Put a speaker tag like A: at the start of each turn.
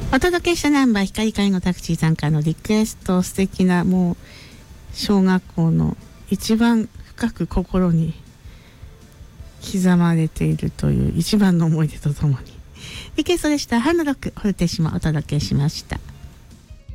A: お届けしたナンバー、光介護タクシーさんからのリクエスト、素敵な、もう小学校の一番深く心に刻まれているという一番の思い出とともにリクエストでした。ハンドロックホルテシモお届けしました。